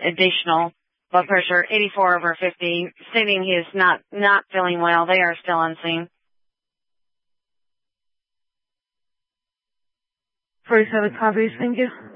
additional blood pressure, 84/50, stating he is not feeling well. They are still on scene. 47 copies, thank you.